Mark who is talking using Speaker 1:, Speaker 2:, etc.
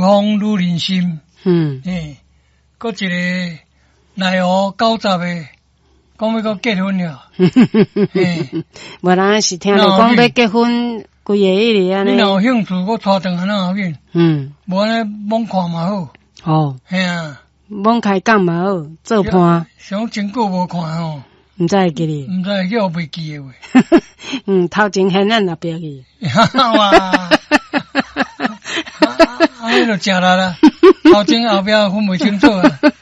Speaker 1: 风女人心，
Speaker 2: 嗯，
Speaker 1: 搁一个奈何90个，讲要搁结婚了，
Speaker 2: 无人是听你讲要结婚，规个迄个安尼。
Speaker 1: 你若有兴趣，我带转安那好紧。无安尼罔看嘛好。
Speaker 2: 哦，
Speaker 1: 嘿啊，
Speaker 2: 罔开讲嘛好，做伴。
Speaker 1: 想真久无看吼，
Speaker 2: 毋知会记哩。
Speaker 1: 毋知叫袂记诶话。
Speaker 2: 头前现咱也别去。
Speaker 1: 哇！安尼就食力啦，头前后壁分袂清楚啊。